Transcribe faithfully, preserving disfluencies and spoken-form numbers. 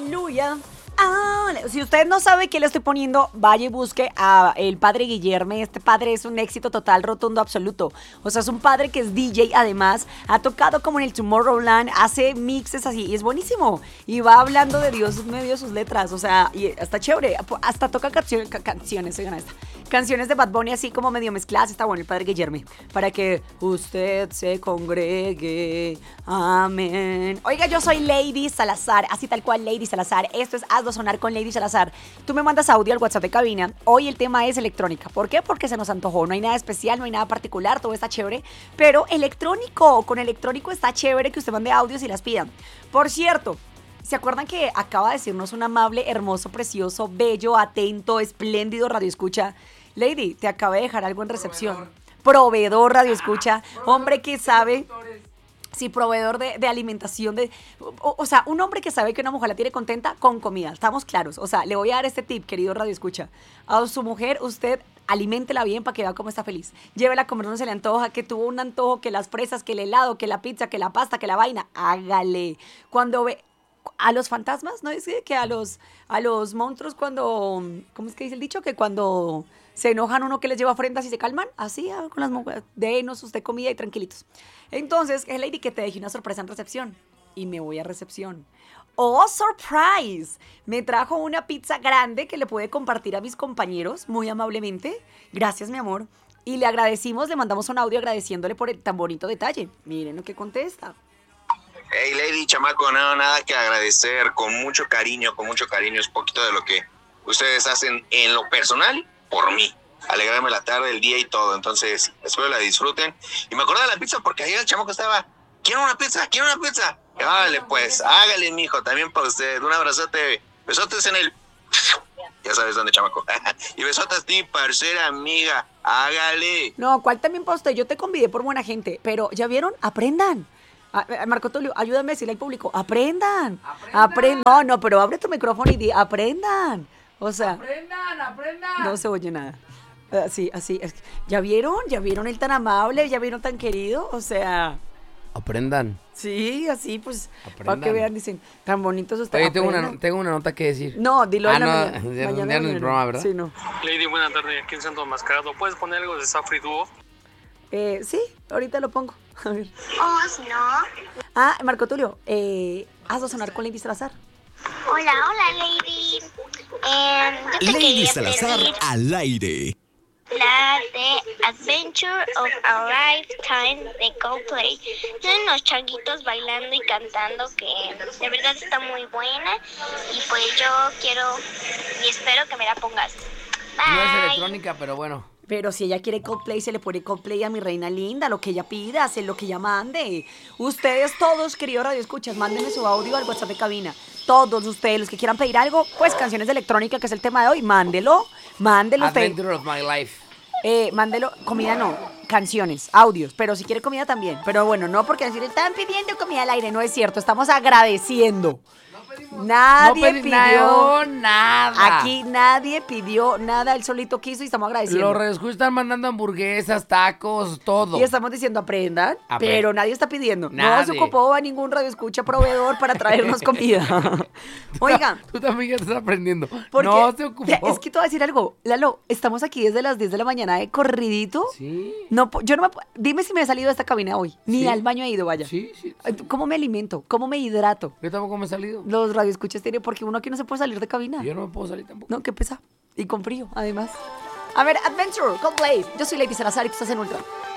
Aleluya. Ah, si usted no sabe qué le estoy poniendo, vaya y busque a el padre Guillermo. Este padre es un éxito total, rotundo, absoluto. O sea, es un padre que es D J, además. Ha tocado como en el Tomorrowland, hace mixes así, y es buenísimo. Y va hablando de Dios en medio de sus letras. O sea, y está chévere. Hasta toca canciones, canciones, oigan esta. Canciones de Bad Bunny así como medio mezcladas. Está bueno el padre Guillermo. Para que usted se congregue. Amén. Oiga, yo soy Lady Salazar, así tal cual Lady Salazar. Esto es Hazlo Sonar con Lady Salazar. Tú me mandas audio al WhatsApp de cabina. Hoy el tema es electrónica. ¿Por qué? Porque se nos antojó. No hay nada especial, no hay nada particular, todo está chévere. Pero electrónico, con electrónico está chévere que usted mande audios y las pidan. Por cierto, ¿se acuerdan que acaba de decirnos un amable, hermoso, precioso, bello, atento, espléndido radioescucha? Lady, te acabé de dejar algo en recepción. Proveedor, Proveedor radioescucha. Hombre que sabe... Sí, proveedor de, de alimentación, de, o, o sea, un hombre que sabe que una mujer la tiene contenta con comida, estamos claros. O sea, le voy a dar este tip, querido Radio Escucha. A su mujer, usted aliméntela bien para que vea cómo está feliz. Llévela a comer, no se le antoja, que tuvo un antojo, que las fresas, que el helado, que la pizza, que la pasta, que la vaina. Hágale. Cuando ve... A los fantasmas, ¿no? Es que a los, a los monstruos cuando... ¿Cómo es que dice el dicho? Que cuando se enojan uno que les lleva ofrendas y se calman. Así, con las mujeres. Denos usted comida y tranquilitos. Entonces, es Lady que te dejé una sorpresa en recepción. Y me voy a recepción. ¡Oh, surprise! Me trajo una pizza grande que le puede compartir a mis compañeros, muy amablemente. Gracias, mi amor. Y le agradecimos, le mandamos un audio agradeciéndole por el tan bonito detalle. Miren lo que contesta. Hey, Lady, chamaco, no, nada que agradecer, con mucho cariño, con mucho cariño, es poquito de lo que ustedes hacen en lo personal, por mí, alegrarme la tarde, el día y todo, entonces, espero la disfruten, y me acordé de la pizza porque ayer el chamaco estaba, ¿quiero una pizza? ¿Quiero una pizza? Y vale, pues, hágale, mijo, también para usted, un abrazote, besotes en el, ya sabes dónde, chamaco, y besotes a ti, parcera, amiga, hágale. No, ¿cuál también para usted? Yo te convidé por buena gente, pero, ¿ya vieron? Aprendan. Marco Tulio, ayúdame a decirle al público, aprendan, aprendan. Aprendan. No, no, pero abre tu micrófono y di, aprendan. O sea, aprendan, aprendan. No se oye nada. Así, así. ¿Ya vieron? ¿Ya vieron el tan amable? ¿Ya vieron tan querido? O sea... Aprendan. Sí, así pues, aprendan. Para que vean, dicen, tan bonitos ustedes. Oye, tengo una, tengo una nota que decir. No, dilo ah, en la no, mañana. Ya, mañana, ya no es mi programa, ¿verdad? Sí, no. Lady, buena tarde, aquí en Santo Enmascarado. ¿Puedes poner algo de Safri Duo? Eh, sí, ahorita lo pongo. A ver. Oh, no. Ah, Marco Tulio, eh, hazlo sonar con Lady Salazar. Hola, hola, Lady. Eh, yo te Lady Salazar al aire. La de Adventure of a Lifetime de Coldplay. Tienen unos changuitos bailando y cantando que de verdad está muy buena. Y pues yo quiero y espero que me la pongas. Bye. No es electrónica, pero bueno. Pero si ella quiere Coldplay, se le pone Coldplay a mi reina linda, lo que ella pida, hace lo que ella mande. Ustedes todos, queridos radioescuchas, mándenme su audio al WhatsApp de cabina. Todos ustedes, los que quieran pedir algo, pues canciones de electrónica, que es el tema de hoy, mándelo, mándelo usted. Adventure of my life. Eh, mándelo, comida no, canciones, audios, pero si quiere comida también. Pero bueno, no porque decir, están pidiendo comida al aire, no es cierto, estamos agradeciendo. Nadie no pidió no, nada. Aquí nadie pidió nada, él solito quiso y estamos agradeciendo. Los redescuchos están mandando hamburguesas, tacos, todo. Y estamos diciendo aprendan, Apre- pero nadie está pidiendo. Nadie. No se ocupó a ningún radioescucha proveedor para traernos comida. Oigan. Tú también ya estás aprendiendo. Porque, no se ocupó. Es que te voy a decir algo. Lalo, estamos aquí desde las diez de la mañana de corridito. Sí. No, yo no me, dime si me he salido de esta cabina hoy. Ni ¿Sí? al baño he ido, vaya. Sí, sí, sí. ¿Cómo me alimento? ¿Cómo me hidrato? Yo tampoco me he salido. Los radioescuchas tienen, porque uno aquí no se puede salir de cabina. Yo no me puedo salir tampoco. No, qué pesa. Y con frío, además. A ver, Adventure, Coldplay. Yo soy Lady Salazar y tú estás en Ultra.